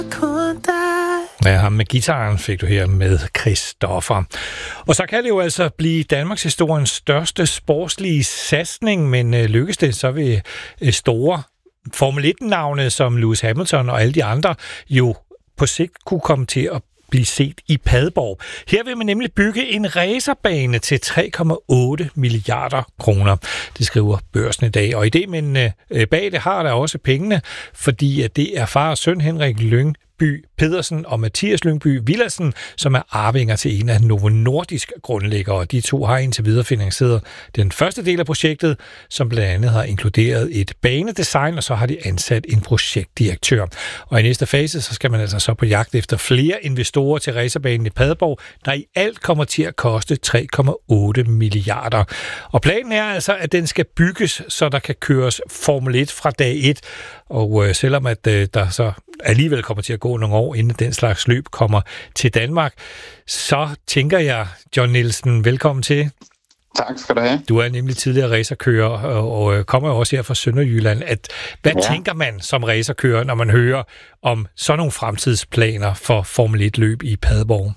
Ja, ham med guitaren fik du her med Christoffer. Og så kan det jo altså blive Danmarks historiens største sportslige satsning, men lykkes det så ved store Formel 1-navne som Lewis Hamilton og alle de andre jo på sigt kunne komme til at blive set i Padborg. Her vil man nemlig bygge en racerbane til 3,8 milliarder kroner. Det skriver Børsen i dag. Og idémændene bag det har der også pengene, fordi at det er far og søn Henrik Lyngby Pedersen og Mathias Lyngby Villadsen, som er arvinger til en af Novo Nordisk grundlæggere. De to har indtil videre finansieret den første del af projektet, som blandt andet har inkluderet et banedesign, og så har de ansat en projektdirektør. Og i næste fase, så skal man altså så på jagt efter flere investorer til racerbanen i Padborg, der i alt kommer til at koste 3,8 milliarder. Og planen er altså, at den skal bygges, så der kan køres Formel 1 fra dag 1. Og selvom at der så alligevel kommer til at gå nogle år, inden den slags løb kommer til Danmark, så tænker jeg, John Nielsen, velkommen til. Tak skal du have. Du er nemlig tidligere racerkører og kommer jo også her fra Sønderjylland. Hvad tænker man som racerkører, når man hører om sådan nogle fremtidsplaner for Formel 1-løb i Padborg?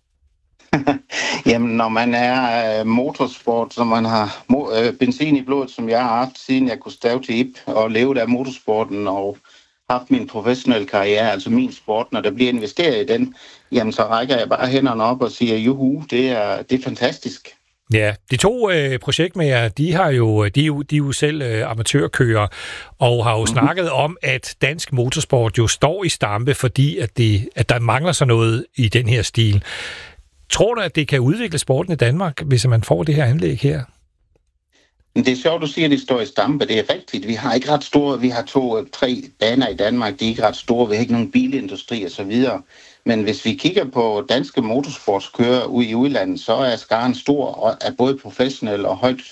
Jamen, når man er motorsport, så man har benzin i blodet, som jeg har haft, siden jeg kunne stave til IP og leve af motorsporten og haft min professionelle karriere, altså min sport, når der bliver investeret i den, jamen så rækker jeg bare hænderne op og siger, juhu, det er fantastisk. Ja, de to projektmager, de er jo selv amatørkører og har jo snakket om, at dansk motorsport jo står i stampe, fordi at der mangler så noget i den her stil. Tror du, at det kan udvikle sporten i Danmark, hvis man får det her anlæg her? Det er sjovt, du siger, at de står i stampe. Det er rigtigt. Vi har ikke ret store. Vi har 2-3 baner i Danmark. De er ikke ret store. Vi har ikke nogen bilindustri og så videre. Men hvis vi kigger på danske motorsportskører ude i udlandet, så er skaren stor og er både professionel og højt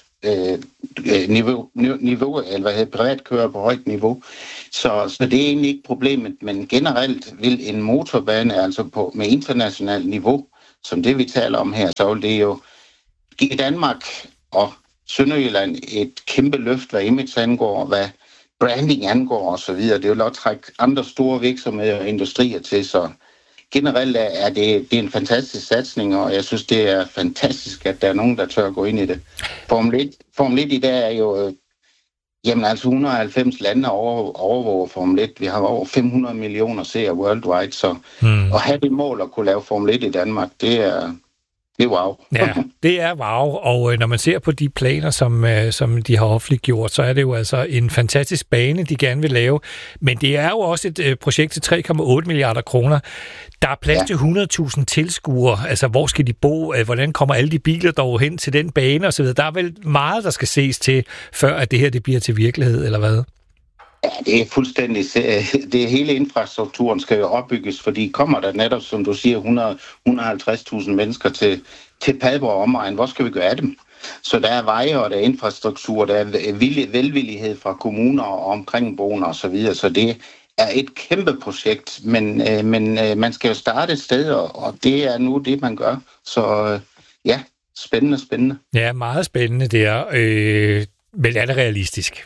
niveau, eller privatkører på højt niveau. Så det er egentlig ikke problemet. Men generelt vil en motorbane, altså med internationalt niveau, som det vi taler om her, så vil det jo give Danmark og Sønderjylland et kæmpe løft, hvad image angår, hvad branding angår osv. Det vil også trække andre store virksomheder og industrier til, så generelt er det er en fantastisk satsning, og jeg synes, det er fantastisk, at der er nogen, der tør at gå ind i det. Formel 1 i dag er jo, jamen altså 190 lande overvåger Formel 1. Vi har over 500 millioner seere worldwide, så at have det mål at kunne lave Formel 1 i Danmark, det er wow. Ja, det er wow, og når man ser på de planer, som de har offentliggjort, så er det jo altså en fantastisk bane, de gerne vil lave, men det er jo også et projekt til 3,8 milliarder kroner. Der er plads til 100.000 tilskuere, altså hvor skal de bo, hvordan kommer alle de biler dog hen til den bane osv. Der er vel meget, der skal ses til, før at det her det bliver til virkelighed, eller hvad? Ja, det er fuldstændig. Det hele infrastrukturen skal jo opbygges, fordi kommer der netop, som du siger, 150.000 mennesker til Padborg omegn, hvor skal vi gøre af dem? Så der er veje, og der er infrastruktur, der er velvillighed fra kommuner og omkringboende og så videre, så det er et kæmpe projekt, men man skal jo starte et sted, og det er nu det, man gør. Så ja, spændende. Ja, meget spændende det er. Men er det realistisk?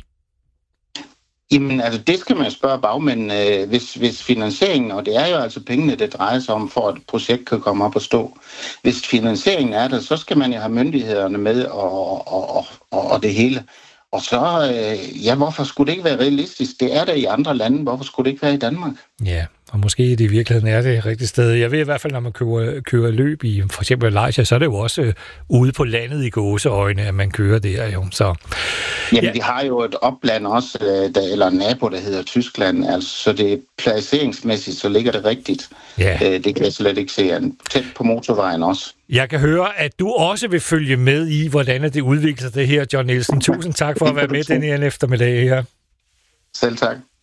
Jamen, altså det skal man spørge bagmændene, hvis finansieringen, og det er jo altså pengene, det drejer sig om, for at et projekt kan komme op og stå. Hvis finansieringen er der, så skal man jo have myndighederne med og det hele. Og så, hvorfor skulle det ikke være realistisk? Det er der i andre lande, hvorfor skulle det ikke være i Danmark? Ja, og måske i virkeligheden er det rigtigt sted. Jeg ved i hvert fald, når man kører løb i for eksempel Malaysia, så er det jo også ude på landet i gåseøjne, at man kører der jo. Så, jamen, de har jo et opland også, eller en nabo, der hedder Tyskland, altså, så det placeringsmæssigt, så ligger det rigtigt. Ja. Det kan jeg slet ikke se. Tæt på motorvejen også. Jeg kan høre, at du også vil følge med i, hvordan det udvikler sig det her, John Nielsen. Tusind tak for at være med den her eftermiddag her. Selv tak.